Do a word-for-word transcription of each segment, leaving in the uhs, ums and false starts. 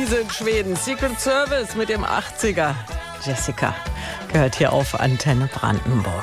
Krise in Schweden. Secret Service mit dem achtziger. Jessica gehört hier auf Antenne Brandenburg.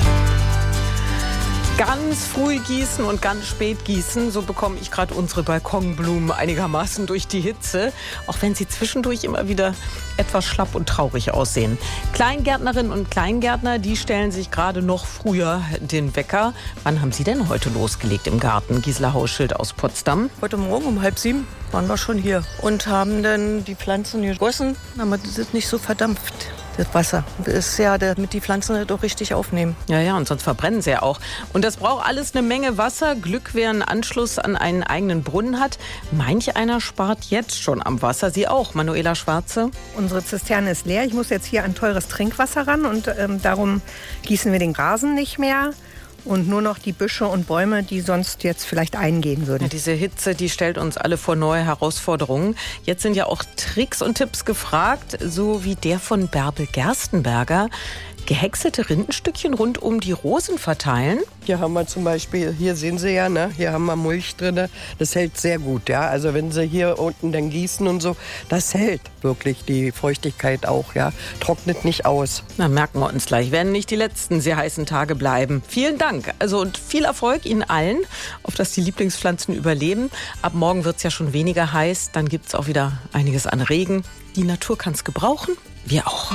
Ganz früh gießen und ganz spät gießen, so bekomme ich gerade unsere Balkonblumen einigermaßen durch die Hitze, auch wenn sie zwischendurch immer wieder etwas schlapp und traurig aussehen. Kleingärtnerinnen und Kleingärtner, die stellen sich gerade noch früher den Wecker. Wann haben Sie denn heute losgelegt im Garten? Gisela Hauschild aus Potsdam. Heute Morgen um halb sieben waren wir schon hier und haben dann die Pflanzen gegossen, damit es nicht so verdampft. Das Wasser das ist ja, damit die Pflanzen das auch richtig aufnehmen. Ja, ja, und sonst verbrennen sie ja auch. Und das braucht alles eine Menge Wasser. Glück, wer einen Anschluss an einen eigenen Brunnen hat. Manch einer spart jetzt schon am Wasser. Sie auch, Manuela Schwarze? Unsere Zisterne ist leer. Ich muss jetzt hier an teures Trinkwasser ran und ähm, darum gießen wir den Rasen nicht mehr. Und nur noch die Büsche und Bäume, die sonst jetzt vielleicht eingehen würden. Ja, diese Hitze, die stellt uns alle vor neue Herausforderungen. Jetzt sind ja auch Tricks und Tipps gefragt, so wie der von Bärbel Gerstenberger. Gehäckselte Rindenstückchen rund um die Rosen verteilen. Hier haben wir zum Beispiel, hier sehen Sie ja, ne, hier haben wir Mulch drin. Das hält sehr gut, ja. Also wenn Sie hier unten dann gießen und so, das hält wirklich die Feuchtigkeit auch, ja. Trocknet nicht aus. Na, merken wir uns gleich. Werden nicht die letzten sehr heißen Tage bleiben. Vielen Dank. Also und viel Erfolg Ihnen allen, auf dass die Lieblingspflanzen überleben. Ab morgen wird es ja schon weniger heiß. Dann gibt es auch wieder einiges an Regen. Die Natur kann es gebrauchen. Wir auch.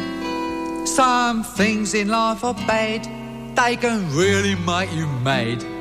Some things in life are bad, they can really make you mad.